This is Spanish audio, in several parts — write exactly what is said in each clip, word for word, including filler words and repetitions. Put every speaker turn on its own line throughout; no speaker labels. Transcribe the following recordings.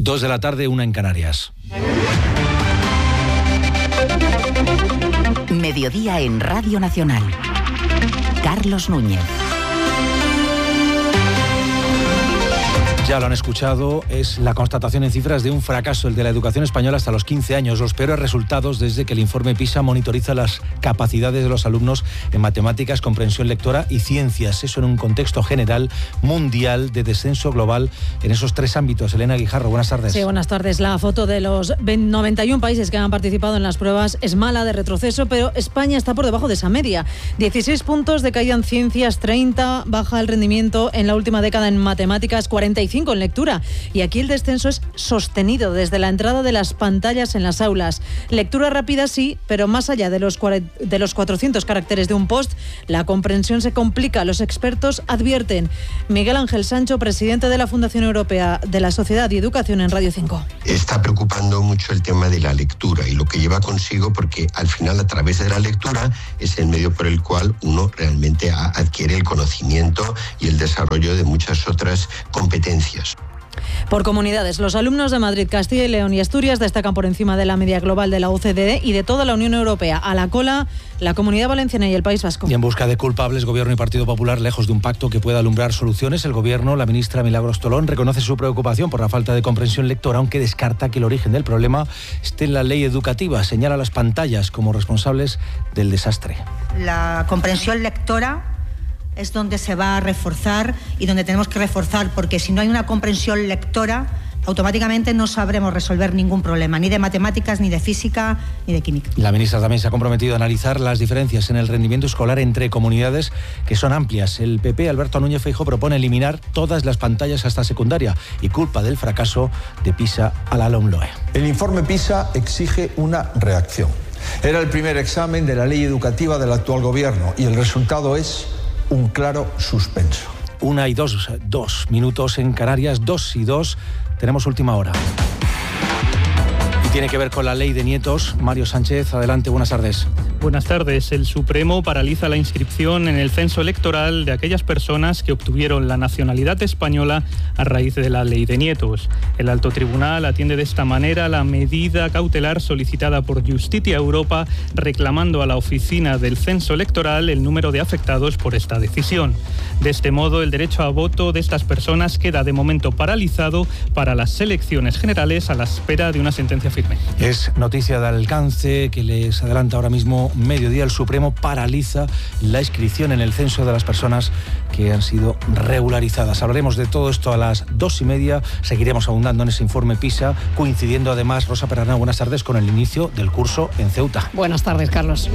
Dos de la tarde, una en Canarias.
Mediodía en Radio Nacional. Carlos Núñez.
Ya lo han escuchado, es la constatación en cifras de un fracaso, el de la educación española hasta los quince años. Los peores resultados desde que el informe PISA monitoriza las capacidades de los alumnos en matemáticas, comprensión lectora y ciencias. Eso en un contexto general mundial de descenso global en esos tres ámbitos. Elena Guijarro, buenas tardes.
Sí, buenas tardes. La foto de los noventa y uno países que han participado en las pruebas es mala, de retroceso, pero España está por debajo de esa media. dieciséis puntos de caída en ciencias, treinta baja el rendimiento en la última década en matemáticas, cuarenta y cinco en lectura. Y aquí el descenso es sostenido desde la entrada de las pantallas en las aulas. Lectura rápida sí, pero más allá de los, de los cuatrocientos caracteres de un post, la comprensión se complica. Los expertos advierten. Miguel Ángel Sancho, presidente de la Fundación Europea de la Sociedad y Educación en Radio cinco.
Está preocupando mucho el tema de la lectura y lo que lleva consigo, porque al final a través de la lectura es el medio por el cual uno realmente adquiere el conocimiento y el desarrollo de muchas otras competencias.
Por comunidades, los alumnos de Madrid, Castilla y León y Asturias destacan por encima de la media global de la O C D E y de toda la Unión Europea. A la cola, la Comunidad Valenciana y el País Vasco.
Y en busca de culpables, Gobierno y Partido Popular, lejos de un pacto que pueda alumbrar soluciones, el Gobierno, la ministra Milagros Tolón, reconoce su preocupación por la falta de comprensión lectora, aunque descarta que el origen del problema esté en la ley educativa. Señala las pantallas como responsables del desastre.
La comprensión lectora es donde se va a reforzar y donde tenemos que reforzar, porque si no hay una comprensión lectora, automáticamente no sabremos resolver ningún problema, ni de matemáticas, ni de física, ni de química.
La ministra también se ha comprometido a analizar las diferencias en el rendimiento escolar entre comunidades, que son amplias. El P P, Alberto Núñez Feijóo, propone eliminar todas las pantallas hasta secundaria y culpa del fracaso de PISA a la LOMLOE.
El informe PISA exige una reacción. Era el primer examen de la ley educativa del actual gobierno y el resultado es un claro suspenso.
Una y dos, dos minutos en Canarias, dos y dos. Tenemos última hora. Y tiene que ver con la ley de nietos. Mario Sánchez, adelante, buenas tardes.
Buenas tardes. El Supremo paraliza la inscripción en el censo electoral de aquellas personas que obtuvieron la nacionalidad española a raíz de la ley de nietos. El Alto Tribunal atiende de esta manera la medida cautelar solicitada por Justitia Europa, reclamando a la oficina del censo electoral el número de afectados por esta decisión. De este modo, el derecho a voto de estas personas queda de momento paralizado para las elecciones generales a la espera de una sentencia firme.
Es noticia de alcance que les adelanta ahora mismo Mediodía. El Supremo paraliza la inscripción en el censo de las personas que han sido regularizadas. Hablaremos de todo esto a las dos y media. Seguiremos abundando en ese informe PISA, coincidiendo además, Rosa Perarnau, buenas tardes, con el inicio del curso en Ceuta.
Buenas tardes, Carlos.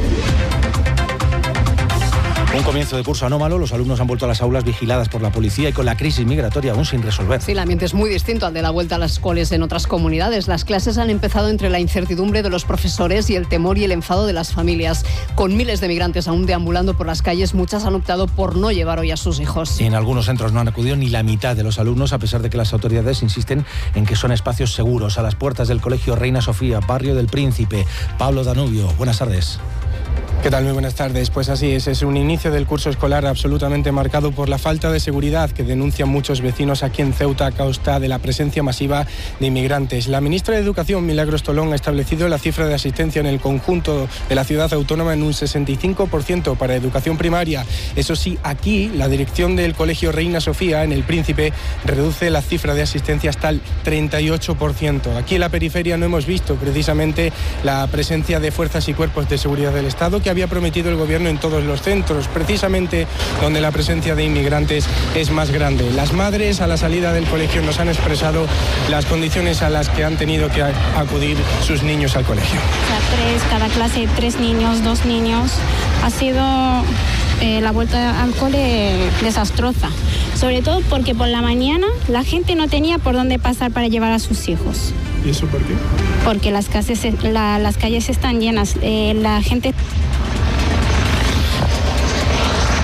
Un comienzo de curso anómalo, los alumnos han vuelto a las aulas vigiladas por la policía y con la crisis migratoria aún sin resolver.
Sí, el ambiente es muy distinto al de la vuelta a las escuelas en otras comunidades. Las clases han empezado entre la incertidumbre de los profesores y el temor y el enfado de las familias. Con miles de migrantes aún deambulando por las calles, muchas han optado por no llevar hoy a sus hijos.
Y en algunos centros no han acudido ni la mitad de los alumnos, a pesar de que las autoridades insisten en que son espacios seguros. A las puertas del Colegio Reina Sofía, Barrio del Príncipe. Pablo Danubio, buenas tardes.
¿Qué tal? Muy buenas tardes. Pues así es, es un inicio del curso escolar absolutamente marcado por la falta de seguridad que denuncian muchos vecinos aquí en Ceuta a causa de la presencia masiva de inmigrantes. La ministra de Educación, Milagros Tolón, ha establecido la cifra de asistencia en el conjunto de la ciudad autónoma en un sesenta y cinco por ciento para educación primaria. Eso sí, aquí la dirección del Colegio Reina Sofía, en el Príncipe, reduce la cifra de asistencia hasta el treinta y ocho por ciento. Aquí en la periferia no hemos visto precisamente la presencia de fuerzas y cuerpos de seguridad del Estado que había prometido el gobierno en todos los centros, precisamente donde la presencia de inmigrantes es más grande. Las madres a la salida del colegio nos han expresado las condiciones a las que han tenido que acudir sus niños al colegio.
O sea, tres, cada clase, tres niños, dos niños. Ha sido eh, la vuelta al cole desastrosa, sobre todo porque por la mañana la gente no tenía por dónde pasar para llevar a sus hijos.
¿Y eso por qué?
Porque las calles, la, las calles están llenas, eh, la gente...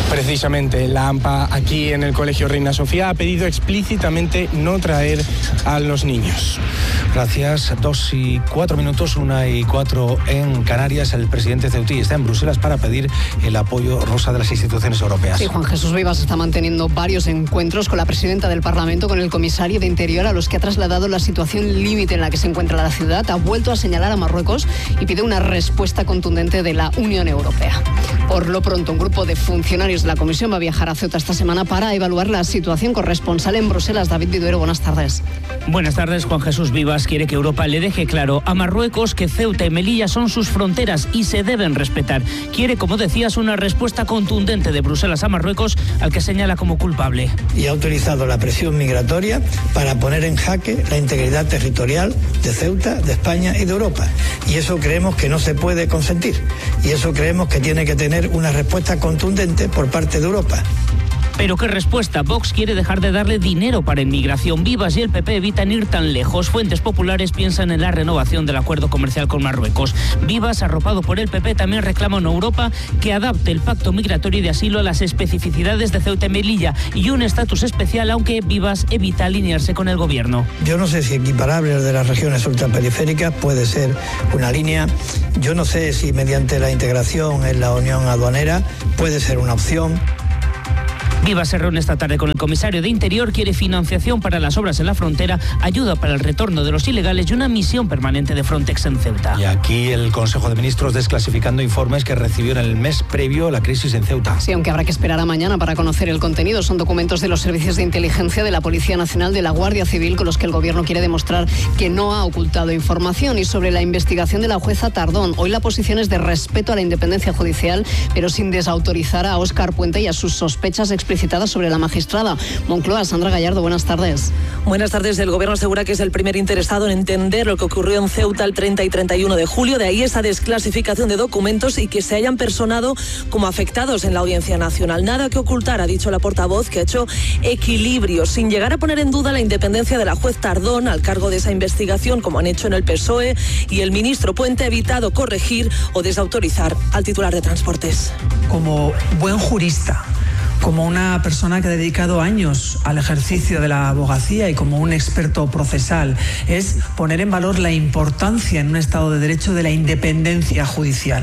Precisamente, la AMPA aquí en el Colegio Reina Sofía ha pedido explícitamente no traer a los niños.
Gracias. Dos y cuatro minutos, una y cuatro en Canarias. El presidente ceutí está en Bruselas para pedir el apoyo rosa de las instituciones europeas.
Sí, Juan Jesús Vivas está manteniendo varios encuentros con la presidenta del Parlamento, con el comisario de Interior, a los que ha trasladado la situación límite en la que se encuentra la ciudad. Ha vuelto a señalar a Marruecos y pide una respuesta contundente de la Unión Europea. Por lo pronto, un grupo de funcionarios de la Comisión va a viajar a Ceuta esta semana para evaluar la situación corresponsal en Bruselas. David Viduero, buenas tardes.
Buenas tardes. Juan Jesús Vivas quiere que Europa le deje claro a Marruecos que Ceuta y Melilla son sus fronteras y se deben respetar. Quiere, como decías, una respuesta contundente de Bruselas a Marruecos, al que señala como culpable.
Y ha utilizado la presión migratoria para poner en jaque la integridad territorial de Ceuta, de España y de Europa. Y eso creemos que no se puede consentir. Y eso creemos que tiene que tener una respuesta contundente por parte de Europa.
¿Pero qué respuesta? Vox quiere dejar de darle dinero para inmigración. Vivas y el P P evitan ir tan lejos. Fuentes populares piensan en la renovación del acuerdo comercial con Marruecos. Vivas, arropado por el P P, también reclama a Europa que adapte el pacto migratorio y de asilo a las especificidades de Ceuta y Melilla y un estatus especial, aunque Vivas evita alinearse con el gobierno.
Yo no sé si equiparable al de las regiones ultraperiféricas puede ser una línea. Yo no sé si mediante la integración en la unión aduanera puede ser una opción.
Vivas se reúne esta tarde con el comisario de Interior, quiere financiación para las obras en la frontera, ayuda para el retorno de los ilegales y una misión permanente de Frontex en Ceuta.
Y aquí el Consejo de Ministros desclasificando informes que recibió en el mes previo a la crisis en Ceuta.
Sí, aunque habrá que esperar a mañana para conocer el contenido. Son documentos de los servicios de inteligencia de la Policía Nacional, de la Guardia Civil, con los que el Gobierno quiere demostrar que no ha ocultado información. Y sobre la investigación de la jueza Tardón, hoy la posición es de respeto a la independencia judicial, pero sin desautorizar a Óscar Puente y a sus sospechas explicitadas sobre la magistrada. Moncloa, Sandra Gallardo, buenas tardes.
Buenas tardes. El Gobierno asegura que es el primer interesado en entender lo que ocurrió en Ceuta el treinta y treinta y uno de julio. De ahí esa desclasificación de documentos y que se hayan personado como afectados en la Audiencia Nacional. Nada que ocultar, ha dicho la portavoz, que ha hecho equilibrio, sin llegar a poner en duda la independencia de la juez Tardón al cargo de esa investigación, como han hecho en el P S O E, y el ministro Puente ha evitado corregir o desautorizar al titular de Transportes.
Como buen jurista, como una persona que ha dedicado años al ejercicio de la abogacía y como un experto procesal, es poner en valor la importancia en un Estado de Derecho de la independencia judicial.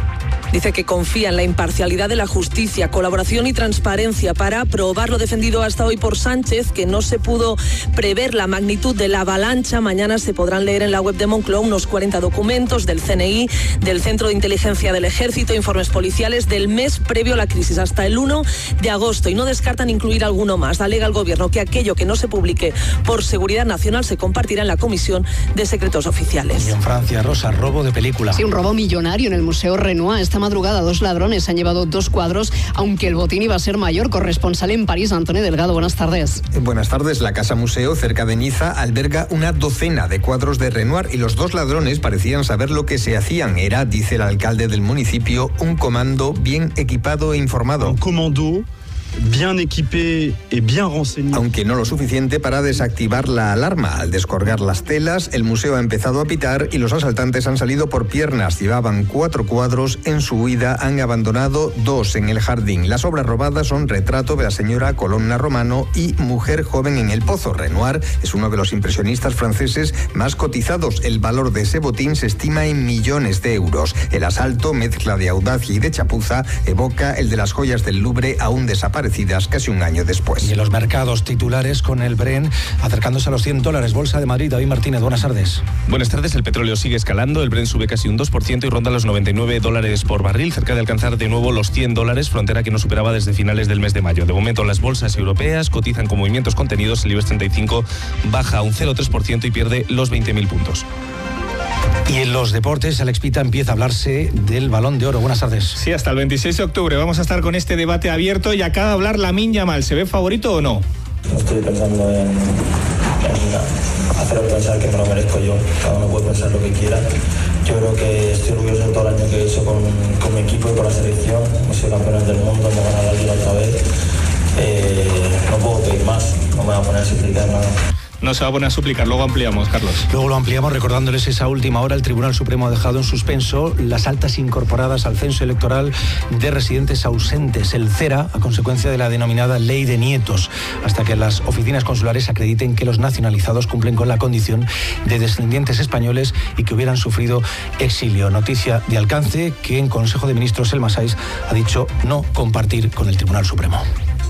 Dice que confía en la imparcialidad de la justicia, colaboración y transparencia para aprobar lo defendido hasta hoy por Sánchez, que no se pudo prever la magnitud de la avalancha. Mañana se podrán leer en la web de Moncloa unos cuarenta documentos del C N I, del Centro de Inteligencia del Ejército, informes policiales del mes previo a la crisis, hasta el uno de agosto, y no descartan incluir alguno más. Alega el Gobierno que aquello que no se publique por seguridad nacional se compartirá en la Comisión de Secretos Oficiales.
Y en Francia, Rosa, robo de película.
Sí, un robo millonario en el Museo Renoir. Esta madrugada dos ladrones han llevado dos cuadros, aunque el botín iba a ser mayor. Corresponsal en París, Antonio Delgado, buenas tardes.
Buenas tardes. La Casa Museo, cerca de Niza, alberga una docena de cuadros de Renoir y los dos ladrones parecían saber lo que se hacían. Era, dice el alcalde del municipio, un comando bien equipado e informado.
Un comando bien equipé y bien renseñado.
Aunque no lo suficiente para desactivar la alarma. Al descolgar las telas, el museo ha empezado a pitar y los asaltantes han salido por piernas. Llevaban cuatro cuadros. En su huida han abandonado dos en el jardín. Las obras robadas son Retrato de la señora Colonna Romano y Mujer joven en el pozo. Renoir es uno de los impresionistas franceses más cotizados. El valor de ese botín se estima en millones de euros. El asalto, mezcla de audacia y de chapuza, evoca el de las joyas del Louvre aún desaparecidas casi un año después.
Y en los mercados titulares con el Brent acercándose a los cien dólares. Bolsa de Madrid, David Martínez, buenas tardes.
Buenas tardes. El petróleo sigue escalando. El Brent sube casi un dos por ciento y ronda los noventa y nueve dólares por barril, cerca de alcanzar de nuevo los cien dólares, frontera que no superaba desde finales del mes de mayo. De momento las bolsas europeas cotizan con movimientos contenidos. El IBEX treinta y cinco baja un cero coma tres por ciento y pierde los veinte mil puntos.
Y en los deportes, Alex Pita, empieza a hablarse del Balón de Oro. Buenas tardes.
Sí, hasta el veintiséis de octubre vamos a estar con este debate abierto y acaba de hablar Lamine Yamal. ¿Se ve favorito o no?
No estoy pensando en, en hacer pensar que me lo merezco yo. Cada uno puede pensar lo que quiera. Yo creo que estoy orgulloso de todo el año que he hecho con, con mi equipo y con la selección. Hemos sido campeones del mundo, hemos ganado la Liga otra vez. Eh, no puedo pedir más, no me voy a poner a explicar nada.
no se va a poner a suplicar. Luego ampliamos, Carlos.
Luego lo ampliamos recordándoles esa última hora. El Tribunal Supremo ha dejado en suspenso las altas incorporadas al censo electoral de residentes ausentes, el CERA, a consecuencia de la denominada Ley de Nietos, hasta que las oficinas consulares acrediten que los nacionalizados cumplen con la condición de descendientes españoles y que hubieran sufrido exilio. Noticia de alcance que en Consejo de Ministros el Masais ha dicho no compartir con el Tribunal Supremo.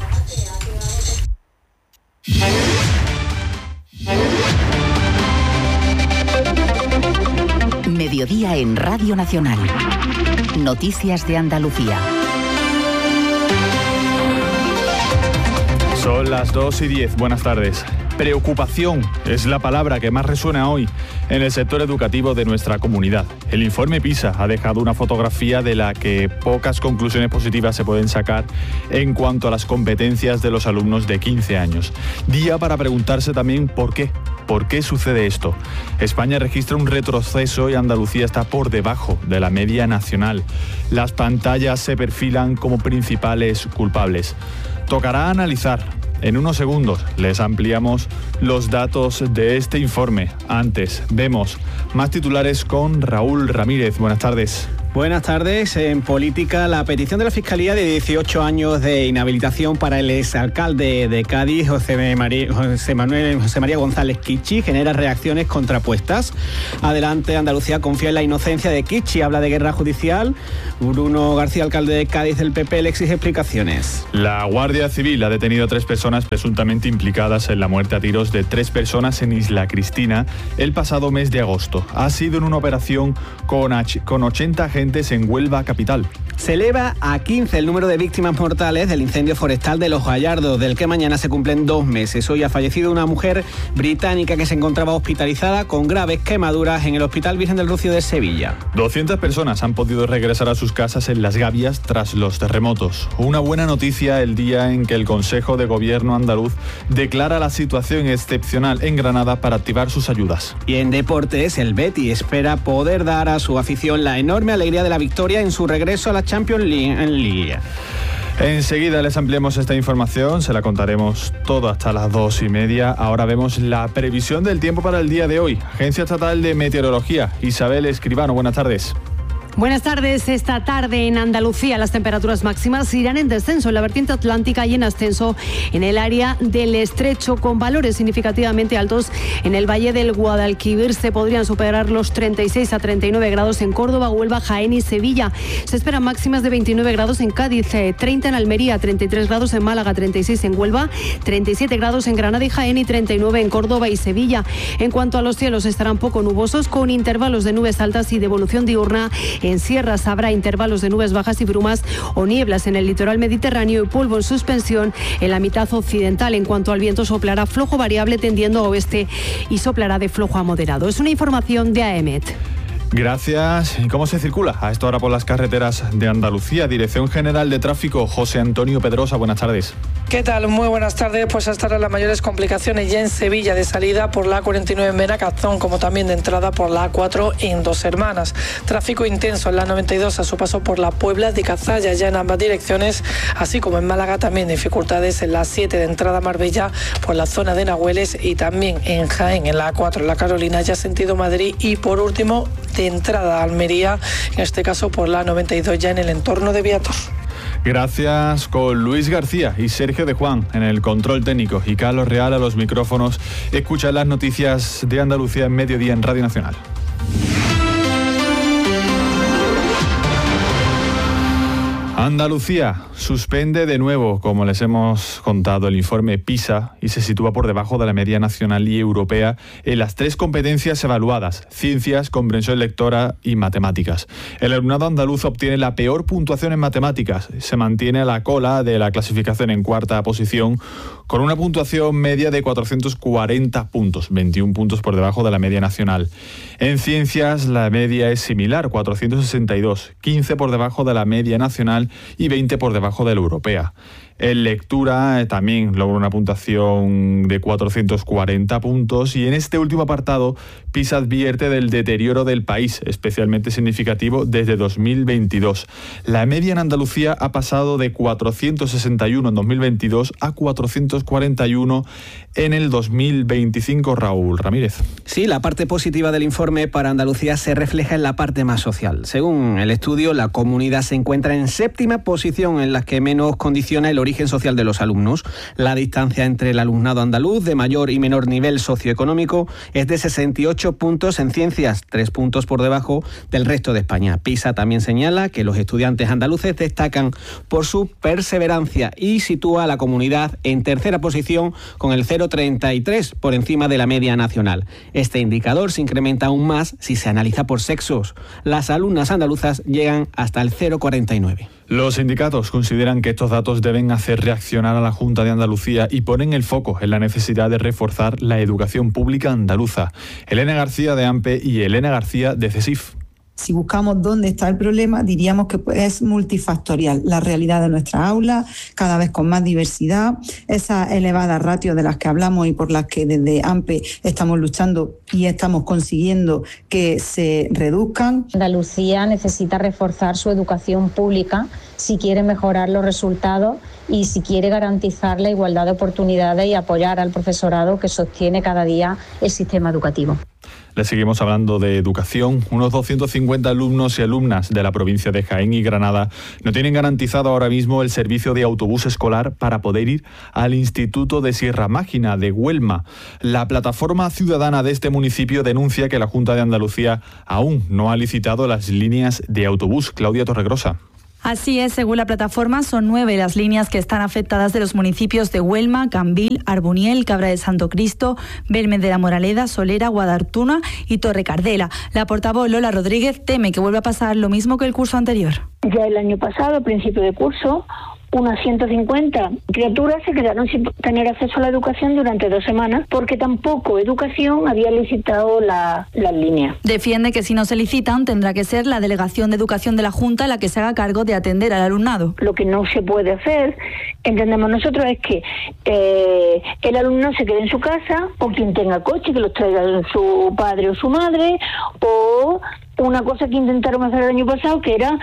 Mediodía en Radio Nacional. Noticias de Andalucía.
Son las dos y diez. Buenas tardes. Preocupación es la palabra que más resuena hoy en el sector educativo de nuestra comunidad. El informe PISA ha dejado una fotografía de la que pocas conclusiones positivas se pueden sacar en cuanto a las competencias de los alumnos de quince años. Día para preguntarse también por qué. ¿Por qué sucede esto? España registra un retroceso y Andalucía está por debajo de la media nacional. Las pantallas se perfilan como principales culpables. Tocará analizar. En unos segundos les ampliamos los datos de este informe. Antes, vemos más titulares con Raúl Ramírez. Buenas tardes.
Buenas tardes. En política, la petición de la Fiscalía de dieciocho años de inhabilitación para el exalcalde de Cádiz, José María, José Manuel, José María González Kichi, genera reacciones contrapuestas. Adelante, Andalucía confía en la inocencia de Kichi, habla de guerra judicial. Bruno García, alcalde de Cádiz del P P, le exige explicaciones.
La Guardia Civil ha detenido a tres personas presuntamente implicadas en la muerte a tiros de tres personas en Isla Cristina el pasado mes de agosto. Ha sido en una operación con, con ochenta agentes en Huelva capital.
Se eleva a quince el número de víctimas mortales del incendio forestal de Los Gallardos, del que mañana se cumplen dos meses. Hoy ha fallecido una mujer británica que se encontraba hospitalizada con graves quemaduras en el Hospital Virgen del Rocío de Sevilla.
doscientas personas han podido regresar a sus casas en Las Gavias tras los terremotos. Una buena noticia el día en que el Consejo de Gobierno andaluz declara la situación excepcional en Granada para activar sus ayudas.
Y en deportes, el Betis espera poder dar a su afición la enorme alegría de la victoria en su regreso a la Champions League en Liga.
Enseguida les ampliamos esta información, se la contaremos todo hasta las dos y media. Ahora vemos la previsión del tiempo para el día de hoy. Agencia Estatal de Meteorología, Isabel Escribano, buenas tardes.
Buenas tardes. Esta tarde en Andalucía las temperaturas máximas irán en descenso en la vertiente atlántica y en ascenso en el área del estrecho, con valores significativamente altos en el valle del Guadalquivir. Se podrían superar los treinta y seis a treinta y nueve grados en Córdoba, Huelva, Jaén y Sevilla. Se esperan máximas de veintinueve grados en Cádiz, treinta en Almería, treinta y tres grados en Málaga, treinta y seis en Huelva, treinta y siete grados en Granada y Jaén y treinta y nueve en Córdoba y Sevilla. En cuanto a los cielos, estarán poco nubosos con intervalos de nubes altas y de evolución diurna. En sierras habrá intervalos de nubes bajas y brumas o nieblas en el litoral mediterráneo y polvo en suspensión en la mitad occidental. En cuanto al viento, soplará flojo variable tendiendo a oeste y soplará de flojo a moderado. Es una información de AEMET.
Gracias. ¿Y cómo se circula a esta hora por las carreteras de Andalucía? Dirección General de Tráfico, José Antonio Pedrosa, buenas tardes.
¿Qué tal? Muy buenas tardes. Pues hasta ahora las mayores complicaciones ya en Sevilla, de salida por la A cuarenta y nueve en Benacazón, como también de entrada por la A cuatro en Dos Hermanas. Tráfico intenso en la noventa y dos a su paso por la Puebla de Cazalla, ya en ambas direcciones, así como en Málaga también dificultades en la siete de entrada a Marbella por la zona de Nahueles y también en Jaén, en la A cuatro en la Carolina, ya sentido Madrid, y por último de entrada a Almería, en este caso por la noventa y dos ya en el entorno de Viator.
Gracias, con Luis García y Sergio de Juan en el control técnico y Carlos Real a los micrófonos. Escucha las noticias de Andalucía en Mediodía en Radio Nacional. Andalucía suspende de nuevo, como les hemos contado, el informe PISA y se sitúa por debajo de la media nacional y europea en las tres competencias evaluadas: ciencias, comprensión lectora y matemáticas. El alumnado andaluz obtiene la peor puntuación en matemáticas, se mantiene a la cola de la clasificación en cuarta posición con una puntuación media de cuatrocientos cuarenta puntos, veintiún puntos por debajo de la media nacional. En ciencias la media es similar, cuatrocientos sesenta y dos, quince por debajo de la media nacional y veinte por debajo de la europea. En lectura eh, también logra una puntuación de cuatrocientos cuarenta puntos y en este último apartado PISA advierte del deterioro del país, especialmente significativo desde dos mil veintidós. La media en Andalucía ha pasado de cuatrocientos sesenta y uno en dos mil veintidós a cuatrocientos trescientos cuarenta y uno en el dos mil veinticinco. Raúl Ramírez.
Sí, la parte positiva del informe para Andalucía se refleja en la parte más social. Según el estudio, la comunidad se encuentra en séptima posición en la que menos condiciona el origen social de los alumnos. La distancia entre el alumnado andaluz de mayor y menor nivel socioeconómico es de sesenta y ocho puntos en ciencias, tres puntos por debajo del resto de España. PISA también señala que los estudiantes andaluces destacan por su perseverancia y sitúa a la comunidad en tercera posición con el cero coma treinta y tres por encima de la media nacional. Este indicador se incrementa aún más si se analiza por sexos. Las alumnas andaluzas llegan hasta el cero coma cuarenta y nueve.
Los sindicatos consideran que estos datos deben hacer reaccionar a la Junta de Andalucía y ponen el foco en la necesidad de reforzar la educación pública andaluza. Elena García de AMPE y Elena García de CESIF.
Si buscamos dónde está el problema, diríamos que es multifactorial. La realidad de nuestras aulas, cada vez con más diversidad, esas elevadas ratios de las que hablamos y por las que desde AMPE estamos luchando y estamos consiguiendo que se reduzcan.
Andalucía necesita reforzar su educación pública si quiere mejorar los resultados y si quiere garantizar la igualdad de oportunidades y apoyar al profesorado que sostiene cada día el sistema educativo.
Le seguimos hablando de educación. Unos doscientos cincuenta alumnos y alumnas de la provincia de Jaén y Granada no tienen garantizado ahora mismo el servicio de autobús escolar para poder ir al Instituto de Sierra Mágina de Huelma. La plataforma ciudadana de este municipio denuncia que la Junta de Andalucía aún no ha licitado las líneas de autobús. Claudia Torregrosa.
Así es, según la plataforma, son nueve las líneas que están afectadas de los municipios de Huelma, Cambil, Arbuniel, Cabra de Santo Cristo, Belmez de la Moraleda, Solera, Guadartuna y Torrecardela. La portavoz Lola Rodríguez teme que vuelva a pasar lo mismo que el curso anterior.
Ya el año pasado, a principio de curso, unas ciento cincuenta criaturas se quedaron sin tener acceso a la educación durante dos semanas porque tampoco Educación había licitado la, las líneas.
Defiende que si no se licitan tendrá que ser la Delegación de Educación de la Junta la que se haga cargo de atender al alumnado.
Lo que no se puede hacer, entendemos nosotros, es que eh, el alumno se quede en su casa o quien tenga coche que los traiga su padre o su madre, o una cosa que intentaron hacer el año pasado, que era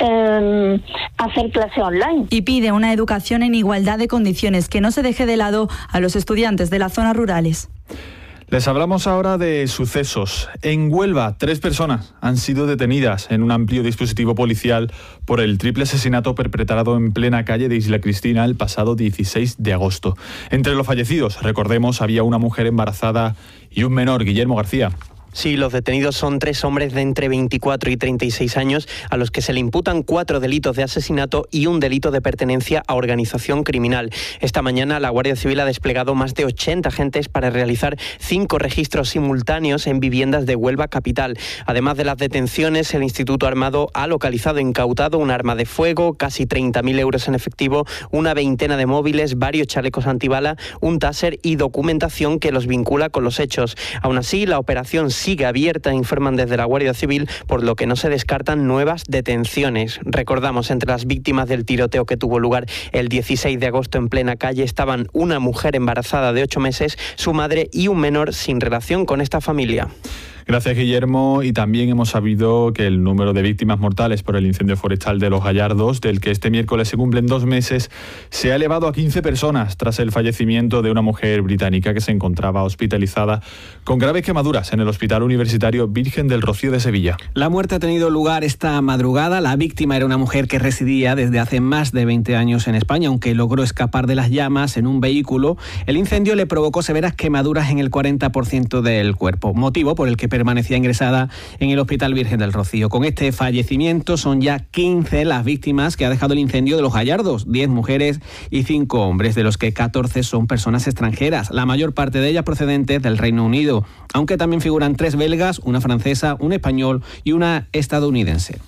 eh, hacer clase online.
Y pide una educación en igualdad de condiciones, que no se deje de lado a los estudiantes de las zonas rurales.
Les hablamos ahora de sucesos. En Huelva, tres personas han sido detenidas en un amplio dispositivo policial por el triple asesinato perpetrado en plena calle de Isla Cristina el pasado dieciséis de agosto. Entre los fallecidos, recordemos, había una mujer embarazada y un menor. Guillermo García.
Sí, los detenidos son tres hombres de entre veinticuatro y treinta y seis años a los que se le imputan cuatro delitos de asesinato y un delito de pertenencia a organización criminal. Esta mañana la Guardia Civil ha desplegado más de ochenta agentes para realizar cinco registros simultáneos en viviendas de Huelva capital. Además de las detenciones, el Instituto Armado ha localizado e incautado un arma de fuego, casi treinta mil euros en efectivo, una veintena de móviles, varios chalecos antibala, un taser y documentación que los vincula con los hechos. Aún así, la operación sigue abierta, informan desde la Guardia Civil, por lo que no se descartan nuevas detenciones. Recordamos, entre las víctimas del tiroteo que tuvo lugar el dieciséis de agosto en plena calle estaban una mujer embarazada de ocho meses, su madre y un menor sin relación con esta familia.
Gracias, Guillermo. Y también hemos sabido que el número de víctimas mortales por el incendio forestal de Los Gallardos, del que este miércoles se cumplen dos meses, se ha elevado a quince personas tras el fallecimiento de una mujer británica que se encontraba hospitalizada con graves quemaduras en el Hospital Universitario Virgen del Rocío de Sevilla.
La muerte ha tenido lugar esta madrugada. La víctima era una mujer que residía desde hace más de veinte años en España, aunque logró escapar de las llamas en un vehículo. El incendio le provocó severas quemaduras en el cuarenta por ciento del cuerpo, motivo por el que permanecía ingresada en el Hospital Virgen del Rocío. Con este fallecimiento son ya quince las víctimas que ha dejado el incendio de Los Gallardos, diez mujeres y cinco hombres, de los que catorce son personas extranjeras, la mayor parte de ellas procedentes del Reino Unido, aunque también figuran tres belgas, una francesa, un español y una estadounidense.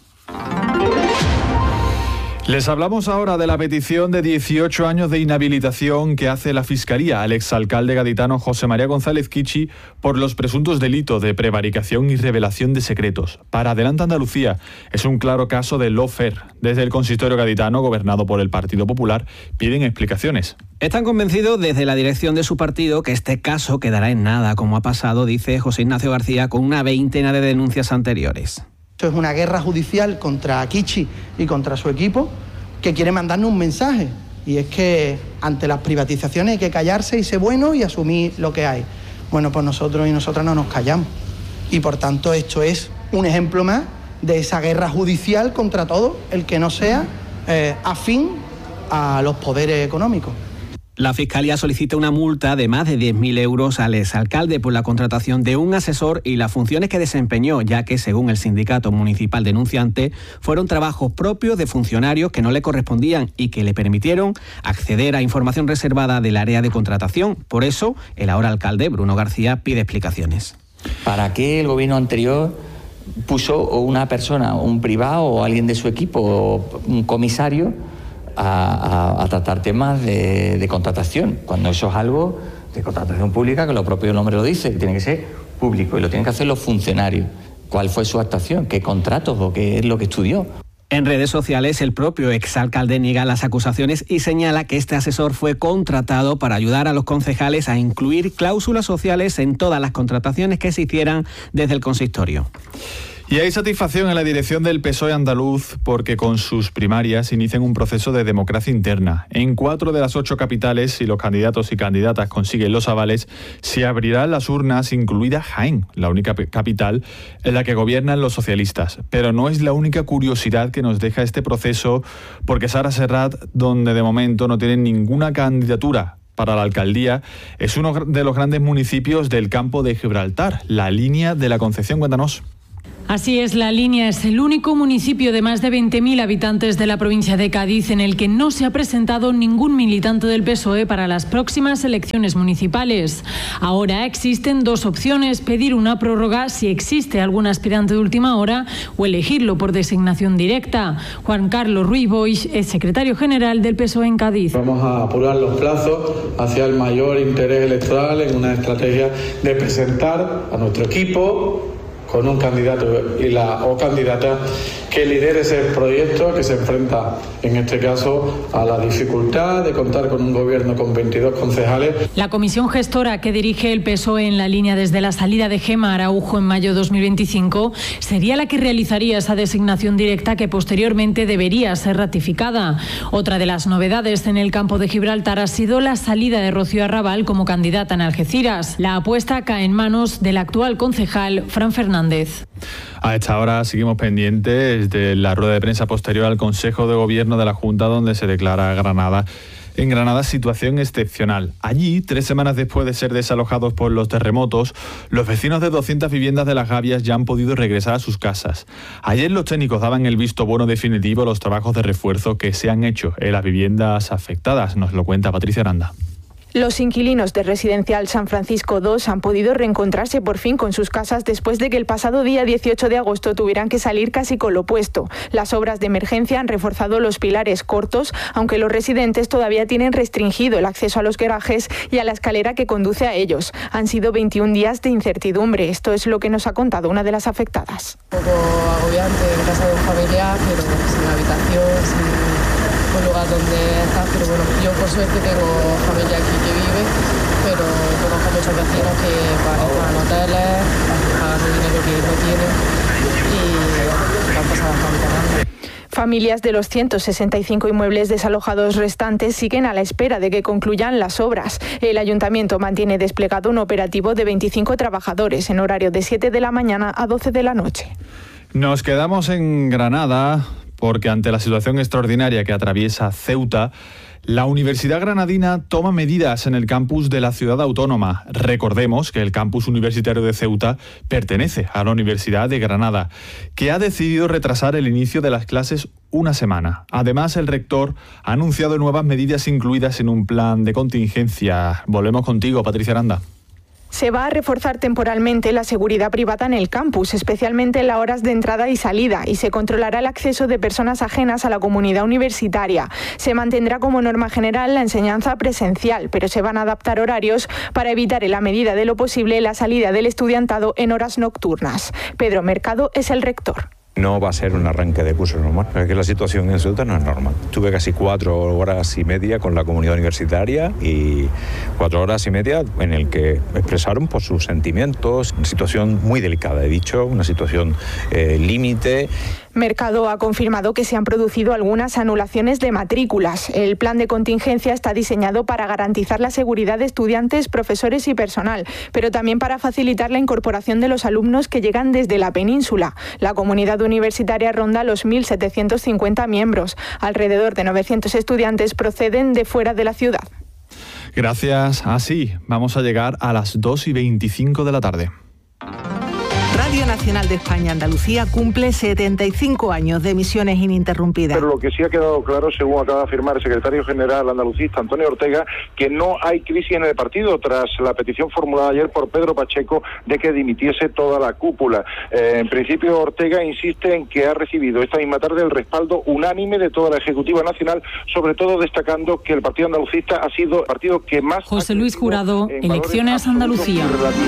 Les hablamos ahora de la petición de dieciocho años de inhabilitación que hace la Fiscalía al exalcalde gaditano José María González Kichi por los presuntos delitos de prevaricación y revelación de secretos. Para Adelante Andalucía es un claro caso de lawfare. Desde el consistorio gaditano, gobernado por el Partido Popular, piden explicaciones.
Están convencidos desde la dirección de su partido que este caso quedará en nada, como ha pasado, dice José Ignacio García, con una veintena de denuncias anteriores.
Esto es una guerra judicial contra Kichi y contra su equipo, que quiere mandarnos un mensaje
y es que ante las privatizaciones hay que callarse y ser bueno y asumir lo que hay. Bueno, pues nosotros y nosotras no nos callamos y por tanto esto es un ejemplo más de esa guerra judicial contra todo el que no sea eh, afín a los poderes económicos.
La Fiscalía solicita una multa de más de diez mil euros al exalcalde por la contratación de un asesor y las funciones que desempeñó, ya que, según el sindicato municipal denunciante, fueron trabajos propios de funcionarios que no le correspondían y que le permitieron acceder a información reservada del área de contratación. Por eso, el ahora alcalde, Bruno García, pide explicaciones.
¿Para qué el gobierno anterior puso una persona, un privado o alguien de su equipo, o un comisario, A, a, a tratar temas de, de contratación, cuando eso es algo de contratación pública, que lo propio nombre lo dice, que tiene que ser público y lo tienen que hacer los funcionarios? ¿Cuál fue su actuación? ¿Qué contratos o qué es lo que estudió?
En redes sociales, el propio exalcalde niega las acusaciones y señala que este asesor fue contratado para ayudar a los concejales a incluir cláusulas sociales en todas las contrataciones que se hicieran desde el consistorio.
Y hay satisfacción en la dirección del P S O E andaluz porque con sus primarias inician un proceso de democracia interna. En cuatro de las ocho capitales, si los candidatos y candidatas consiguen los avales, se abrirán las urnas, incluida Jaén, la única capital en la que gobiernan los socialistas. Pero no es la única curiosidad que nos deja este proceso, porque Sara Serrat, donde de momento no tienen ninguna candidatura para la alcaldía, es uno de los grandes municipios del campo de Gibraltar, la Línea de la Concepción. Cuéntanos.
Así es, La Línea es el único municipio de más de veinte mil habitantes de la provincia de Cádiz en el que no se ha presentado ningún militante del P S O E para las próximas elecciones municipales. Ahora existen dos opciones: pedir una prórroga si existe algún aspirante de última hora o elegirlo por designación directa. Juan Carlos Ruiz Boix es secretario general del P S O E en Cádiz.
Vamos a apurar los plazos hacia el mayor interés electoral en una estrategia de presentar a nuestro equipo con un candidato y la o candidata que lidere ese proyecto que se enfrenta, en este caso, a la dificultad de contar con un gobierno con veintidós concejales.
La comisión gestora que dirige el P S O E en La Línea desde la salida de Gemma Araujo en mayo de dos mil veinticinco sería la que realizaría esa designación directa que posteriormente debería ser ratificada. Otra de las novedades en el campo de Gibraltar ha sido la salida de Rocío Arrabal como candidata en Algeciras. La apuesta cae en manos del actual concejal Fran Fernández.
A esta hora seguimos pendientes de la rueda de prensa posterior al Consejo de Gobierno de la Junta, donde se declara Granada en Granada situación excepcional. Allí, tres semanas después de ser desalojados por los terremotos, los vecinos de doscientas viviendas de Las Gavias ya han podido regresar a sus casas. Ayer los técnicos daban el visto bueno definitivo a los trabajos de refuerzo que se han hecho en las viviendas afectadas. Nos lo cuenta Patricia Aranda.
Los inquilinos de Residencial San Francisco dos han podido reencontrarse por fin con sus casas después de que el pasado día dieciocho de agosto tuvieran que salir casi con lo opuesto. Las obras de emergencia han reforzado los pilares cortos, aunque los residentes todavía tienen restringido el acceso a los garajes y a la escalera que conduce a ellos. Han sido veintiún días de incertidumbre. Esto es lo que nos ha contado una de las afectadas.
Un poco agobiante en casa de un familiar, pero sin habitación, sin un lugar donde estar, pero bueno, yo por suerte tengo familia aquí que vive, pero conozco muchos vecinos que van a hoteles, pagan el dinero que no tienen y han pasado bastante grande.
Familias de los ciento sesenta y cinco inmuebles desalojados restantes siguen a la espera de que concluyan las obras. El ayuntamiento mantiene desplegado un operativo de veinticinco trabajadores en horario de siete de la mañana a doce de la noche.
Nos quedamos en Granada porque ante la situación extraordinaria que atraviesa Ceuta, la Universidad Granadina toma medidas en el campus de la ciudad autónoma. Recordemos que el campus universitario de Ceuta pertenece a la Universidad de Granada, que ha decidido retrasar el inicio de las clases una semana. Además, el rector ha anunciado nuevas medidas incluidas en un plan de contingencia. Volvemos contigo, Patricia Aranda.
Se va a reforzar temporalmente la seguridad privada en el campus, especialmente en las horas de entrada y salida, y se controlará el acceso de personas ajenas a la comunidad universitaria. Se mantendrá como norma general la enseñanza presencial, pero se van a adaptar horarios para evitar en la medida de lo posible la salida del estudiantado en horas nocturnas. Pedro Mercado es el rector.
No va a ser un arranque de curso normal, porque la situación en Ceuta no es normal. Tuve casi cuatro horas y media con la comunidad universitaria y cuatro horas y media en el que expresaron por sus sentimientos. Una situación muy delicada, he dicho, una situación eh, límite.
Mercado ha confirmado que se han producido algunas anulaciones de matrículas. El plan de contingencia está diseñado para garantizar la seguridad de estudiantes, profesores y personal, pero también para facilitar la incorporación de los alumnos que llegan desde la península. La comunidad universitaria ronda los mil setecientos cincuenta miembros. Alrededor de novecientos estudiantes proceden de fuera de la ciudad.
Gracias. Así vamos a llegar a las dos y veinticinco de la tarde.
Radio Nacional de España Andalucía cumple setenta y cinco años de emisiones ininterrumpidas.
Pero lo que sí ha quedado claro, según acaba de afirmar el secretario general andalucista Antonio Ortega, que no hay crisis en el partido tras la petición formulada ayer por Pedro Pacheco de que dimitiese toda la cúpula. Eh, en principio, Ortega insiste en que ha recibido esta misma tarde el respaldo unánime de toda la Ejecutiva Nacional, sobre todo destacando que el partido andalucista ha sido el partido que más...
José Luis Jurado, Elecciones Andalucía.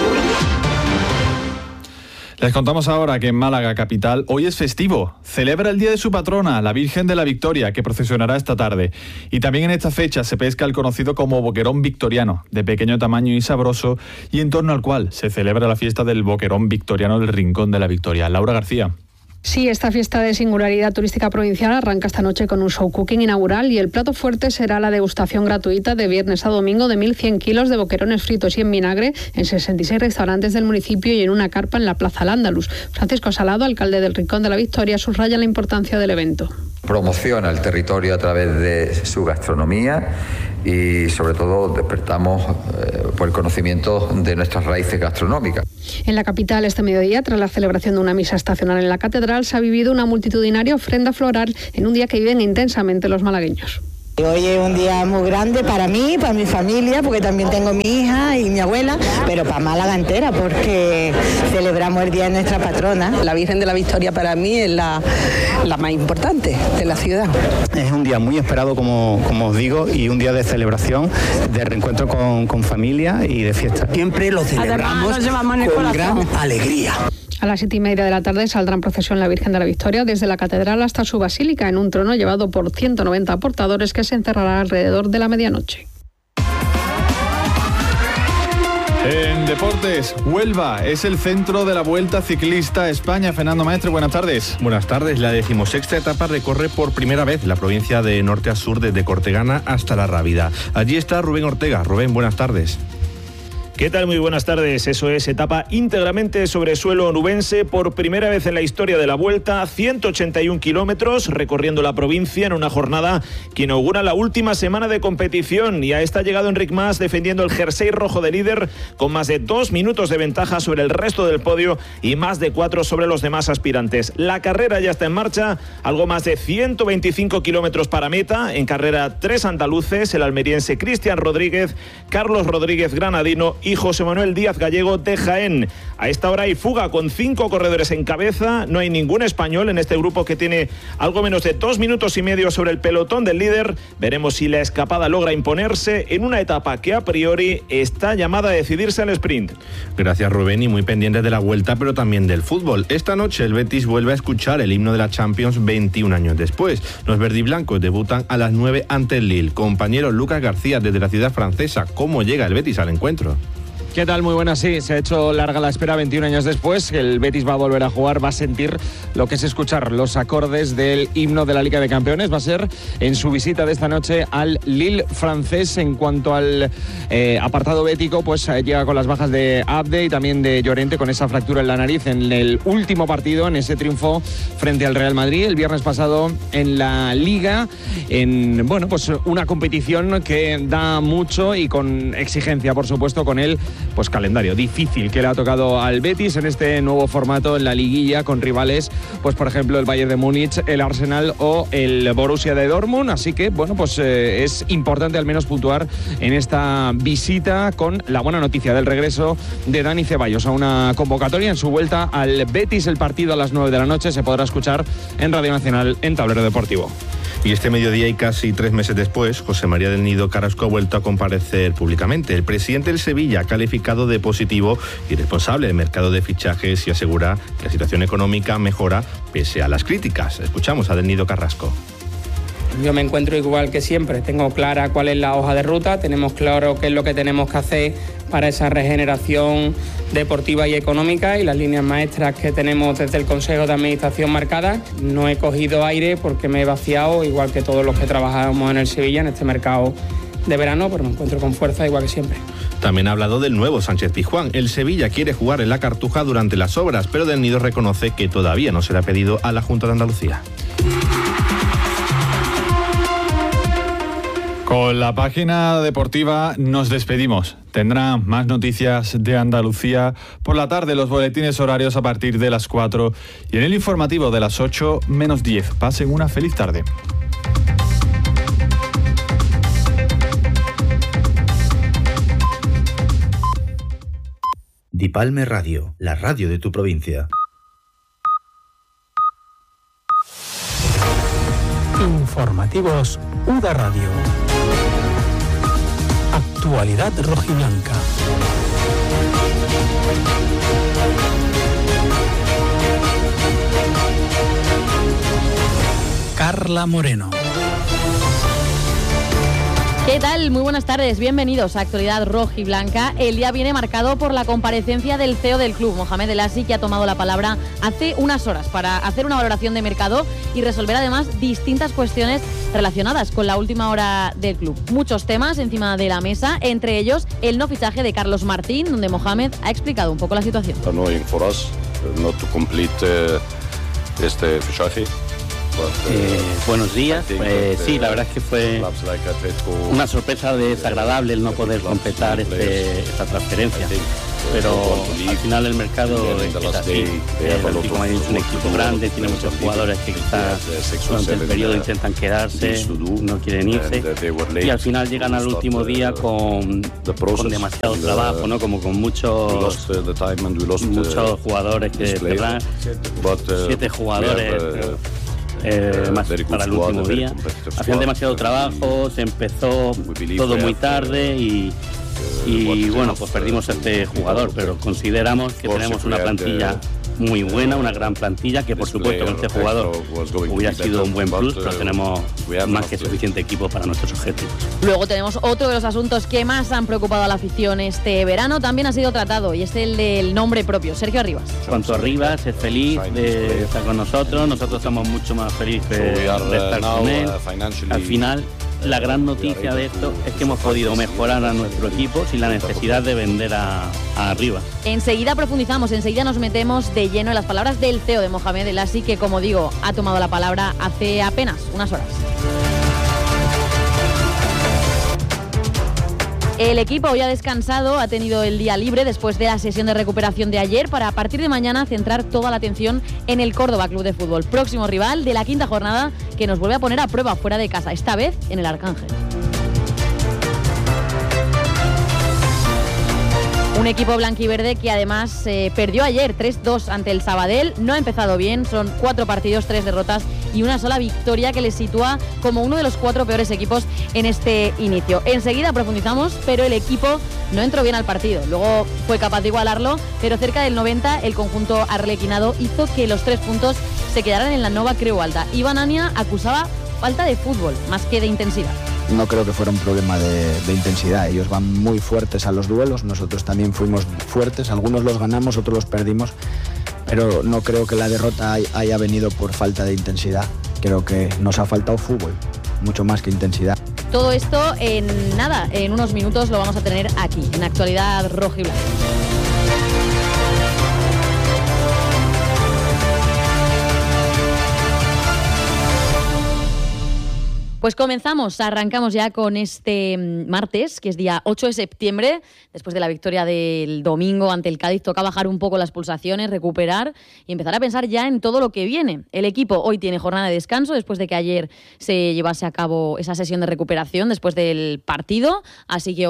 Les contamos ahora que en Málaga capital hoy es festivo. Celebra el día de su patrona, la Virgen de la Victoria, que procesionará esta tarde. Y también en esta fecha se pesca el conocido como boquerón victoriano, de pequeño tamaño y sabroso, y en torno al cual se celebra la fiesta del boquerón victoriano del Rincón de la Victoria. Laura García.
Sí, esta fiesta de singularidad turística provincial arranca esta noche con un show cooking inaugural y el plato fuerte será la degustación gratuita de viernes a domingo de mil cien kilos de boquerones fritos y en vinagre en sesenta y seis restaurantes del municipio y en una carpa en la Plaza Al-Ándalus. Francisco Salado, alcalde del Rincón de la Victoria, subraya la importancia del evento.
Promociona el territorio a través de su gastronomía y sobre todo despertamos eh, por el conocimiento de nuestras raíces gastronómicas.
En la capital este mediodía, tras la celebración de una misa estacional en la catedral, se ha vivido una multitudinaria ofrenda floral en un día que viven intensamente los malagueños.
Hoy es un día muy grande para mí, para mi familia, porque también tengo mi hija y mi abuela, pero para Málaga entera, porque celebramos el día de nuestra patrona.
La Virgen de la Victoria para mí es la, la más importante de la ciudad.
Es un día muy esperado, como, como os digo, y un día de celebración, de reencuentro con, con familia y de fiesta.
Siempre lo celebramos con gran alegría.
A las siete y media de la tarde saldrá en procesión la Virgen de la Victoria desde la catedral hasta su basílica en un trono llevado por ciento noventa portadores que se encerrará alrededor de la medianoche.
En deportes, Huelva es el centro de la Vuelta Ciclista a España. Fernando Maestre, buenas tardes.
Buenas tardes. La decimosexta etapa recorre por primera vez la provincia de norte a sur desde Cortegana hasta La Rábida. Allí está Rubén Ortega. Rubén, buenas tardes.
¿Qué tal? Muy buenas tardes. Eso es, etapa íntegramente sobre suelo onubense por primera vez en la historia de la Vuelta, ciento ochenta y un kilómetros recorriendo la provincia en una jornada que inaugura la última semana de competición y a esta ha llegado Enric Mas defendiendo el jersey rojo de líder con más de dos minutos de ventaja sobre el resto del podio y más de cuatro sobre los demás aspirantes. La carrera ya está en marcha, algo más de ciento veinticinco kilómetros para meta, en carrera tres andaluces, el almeriense Cristian Rodríguez, Carlos Rodríguez Granadino y José Manuel Díaz Gallego de Jaén. A esta hora hay fuga con cinco corredores en cabeza, no hay ningún español en este grupo que tiene algo menos de dos minutos y medio sobre el pelotón del líder. Veremos si la escapada logra imponerse en una etapa que a priori está llamada a decidirse al sprint.
Gracias, Rubén, y muy pendientes de la Vuelta pero también del fútbol. Esta noche el Betis vuelve a escuchar el himno de la Champions veintiún años después. Los verdiblancos debutan a las nueve ante el Lille. Compañero Lucas García desde la ciudad francesa, ¿cómo llega el Betis al encuentro?
¿Qué tal? Muy buenas, sí. Se ha hecho larga la espera, veintiún años después. El Betis va a volver a jugar, va a sentir lo que es escuchar los acordes del himno de la Liga de Campeones. Va a ser en su visita de esta noche al Lille francés. En cuanto al eh, apartado bético, pues eh, llega con las bajas de Abde y también de Llorente con esa fractura en la nariz en el último partido, en ese triunfo frente al Real Madrid el viernes pasado en la Liga. En, bueno, pues una competición que da mucho y con exigencia, por supuesto, con él. Pues calendario difícil que le ha tocado al Betis en este nuevo formato en la liguilla con rivales, pues por ejemplo el Bayern de Múnich, el Arsenal o el Borussia de Dortmund, así que bueno, pues eh, es importante al menos puntuar en esta visita con la buena noticia del regreso de Dani Ceballos a una convocatoria en su vuelta al Betis. El partido a las nueve de la noche se podrá escuchar en Radio Nacional en Tablero Deportivo.
Y este mediodía y casi tres meses después, José María del Nido Carrasco ha vuelto a comparecer públicamente. El presidente del Sevilla ha calificado de positivo y responsable del mercado de fichajes y asegura que la situación económica mejora pese a las críticas. Escuchamos a del Nido Carrasco.
Yo me encuentro igual que siempre, tengo clara cuál es la hoja de ruta, tenemos claro qué es lo que tenemos que hacer para esa regeneración deportiva y económica y las líneas maestras que tenemos desde el Consejo de Administración marcadas. No he cogido aire porque me he vaciado, igual que todos los que trabajamos en el Sevilla, en este mercado de verano, pero me encuentro con fuerza igual que siempre.
También ha hablado del nuevo Sánchez Pizjuán. El Sevilla quiere jugar en la Cartuja durante las obras, pero del Nido reconoce que todavía no se le ha pedido a la Junta de Andalucía.
Con la página deportiva nos despedimos. Tendrán más noticias de Andalucía por la tarde, los boletines horarios a partir de las cuatro y en el informativo de las ocho menos diez. Pasen una feliz tarde.
Dipalme Radio, la radio de tu provincia.
Informativos U D A Radio. Actualidad rojiblanca. Carla Moreno.
¿Qué tal? Muy buenas tardes, bienvenidos a Actualidad Rojiblanca. El día viene marcado por la comparecencia del C E O del club, Mohamed El Hassi, que ha tomado la palabra hace unas horas para hacer una valoración de mercado y resolver además distintas cuestiones relacionadas con la última hora del club. Muchos temas encima de la mesa, entre ellos el no fichaje de Carlos Martín, donde Mohamed ha explicado un poco la situación.
Annoying for us not to complete uh, este fichaje.
Eh, buenos días, pues sí, la verdad es que fue una sorpresa desagradable el no poder completar este, esta transferencia, pero al final el mercado es así. El Atlético es un equipo grande, tiene muchos jugadores que quizás durante el periodo intentan quedarse, no quieren irse y al final llegan al último día con, con demasiado trabajo, ¿no? Como con muchos, muchos jugadores que cerrar, siete jugadores. Pero, Eh, más para el último día. Hacían demasiado trabajo, se empezó todo muy tarde y, y bueno, pues perdimos a este jugador, pero consideramos que tenemos una plantilla muy buena, una gran plantilla, que por supuesto con este jugador hubiera sido un buen plus, pero tenemos más que suficiente equipo para nuestros objetivos.
Luego tenemos otro de los asuntos que más han preocupado a la afición este verano, también ha sido tratado, y es el del nombre propio, Sergio Arribas.
En cuanto a Arribas, es feliz de estar con nosotros, nosotros estamos mucho más felices de estar con él. Al final, la gran noticia de esto es que hemos podido mejorar a nuestro equipo sin la necesidad de vender a, a Arribas.
Enseguida profundizamos, enseguida nos metemos de lleno en las palabras del C E O de Mohamed El Hassi, que como digo, ha tomado la palabra hace apenas unas horas. El equipo hoy ha descansado, ha tenido el día libre después de la sesión de recuperación de ayer para a partir de mañana centrar toda la atención en el Córdoba Club de Fútbol, próximo rival de la quinta jornada que nos vuelve a poner a prueba fuera de casa, esta vez en el Arcángel. Un equipo blanquiverde que además eh, perdió ayer tres dos ante el Sabadell, no ha empezado bien, son cuatro partidos, tres derrotas y una sola victoria que les sitúa como uno de los cuatro peores equipos en este inicio. Enseguida profundizamos, pero el equipo no entró bien al partido, luego fue capaz de igualarlo, pero cerca del noventa el conjunto arlequinado hizo que los tres puntos se quedaran en la Nova Creu Alta. Iván Ania acusaba falta de fútbol más que de intensidad.
No creo que fuera un problema de, de intensidad, ellos van muy fuertes a los duelos, nosotros también fuimos fuertes, algunos los ganamos, otros los perdimos, pero no creo que la derrota haya venido por falta de intensidad, creo que nos ha faltado fútbol, mucho más que intensidad.
Todo esto en nada, en unos minutos lo vamos a tener aquí, en Actualidad Rojiblanca. Pues comenzamos, arrancamos ya con este martes, que es día ocho de septiembre, después de la victoria del domingo ante el Cádiz, toca bajar un poco las pulsaciones, recuperar y empezar a pensar ya en todo lo que viene. El equipo hoy tiene jornada de descanso, después de que ayer se llevase a cabo esa sesión de recuperación después del partido, así que hoy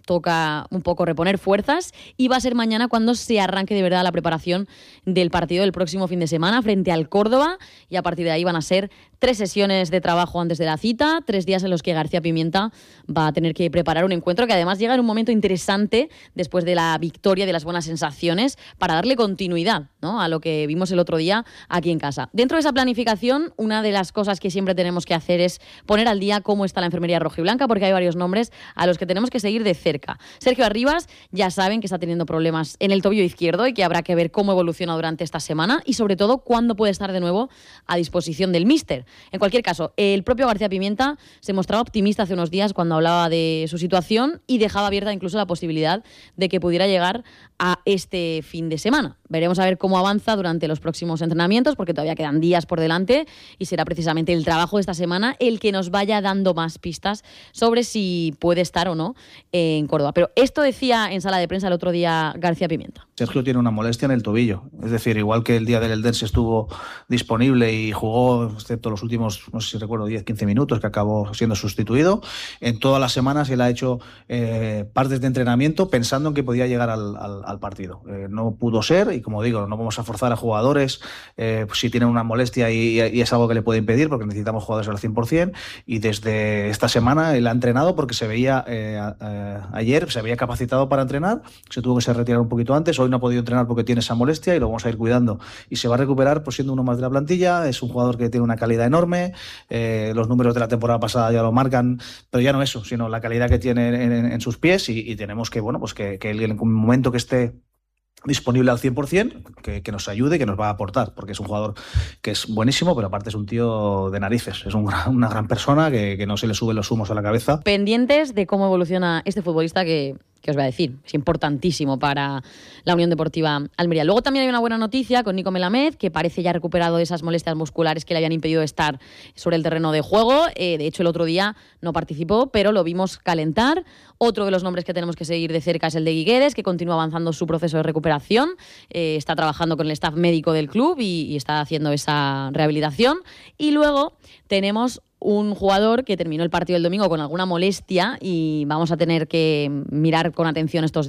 toca un poco reponer fuerzas y va a ser mañana cuando se arranque de verdad la preparación del partido del próximo fin de semana frente al Córdoba, y a partir de ahí van a ser tres sesiones de trabajo antes de la cita, tres días en los que García Pimienta va a tener que preparar un encuentro que además llega en un momento interesante después de la victoria, de las buenas sensaciones, para darle continuidad, ¿no?, a lo que vimos el otro día aquí en casa. Dentro de esa planificación, una de las cosas que siempre tenemos que hacer es poner al día cómo está la enfermería rojiblanca, porque hay varios nombres a los que tenemos que seguir de cerca. Sergio Arribas, ya saben que está teniendo problemas en el tobillo izquierdo y que habrá que ver cómo evoluciona durante esta semana y sobre todo cuándo puede estar de nuevo a disposición del míster. En cualquier caso, el propio García Pimienta se mostraba optimista hace unos días cuando hablaba de su situación y dejaba abierta incluso la posibilidad de que pudiera llegar a este fin de semana. Veremos a ver cómo avanza durante los próximos entrenamientos, porque todavía quedan días por delante y será precisamente el trabajo de esta semana el que nos vaya dando más pistas sobre si puede estar o no en Córdoba. Pero esto decía en sala de prensa el otro día García Pimienta.
Sergio tiene una molestia en el tobillo, es decir, igual que el día del Eldense estuvo disponible y jugó, excepto los últimos, no sé si recuerdo, diez quince minutos, que acabó siendo sustituido, en todas las semanas él ha hecho eh, partes de entrenamiento pensando en que podía llegar al, al, al partido. Eh, no pudo ser y, como digo, no vamos a forzar a jugadores eh, pues si tienen una molestia y, y es algo que le puede impedir, porque necesitamos jugadores al cien por ciento, y desde esta semana él ha entrenado porque se veía eh, eh, ayer, se había capacitado para entrenar, se tuvo que ser retirar un poquito antes, hoy no ha podido entrenar porque tiene esa molestia y lo vamos a ir cuidando y se va a recuperar pues siendo uno más de la plantilla. Es un jugador que tiene una calidad enorme, eh, los números de la temporada pasada ya lo marcan, pero ya no eso, sino la calidad que tiene en, en, en sus pies y, y tenemos que, bueno, pues que, que él en un momento que esté disponible al cien por ciento, que, que nos ayude, que nos va a aportar, porque es un jugador que es buenísimo, pero aparte es un tío de narices, es un gran, una gran persona que, que no se le suben los humos a la cabeza.
Pendientes de cómo evoluciona este futbolista que... que os voy a decir, es importantísimo para la Unión Deportiva Almería. Luego también hay una buena noticia con Nico Melamed, que parece ya recuperado de esas molestias musculares que le habían impedido estar sobre el terreno de juego. Eh, de hecho, el otro día no participó, pero lo vimos calentar. Otro de los nombres que tenemos que seguir de cerca es el de Guiguedes, que continúa avanzando su proceso de recuperación. Eh, está trabajando con el staff médico del club y, y está haciendo esa rehabilitación. Y luego tenemos un jugador que terminó el partido del domingo con alguna molestia y vamos a tener que mirar con atención estos días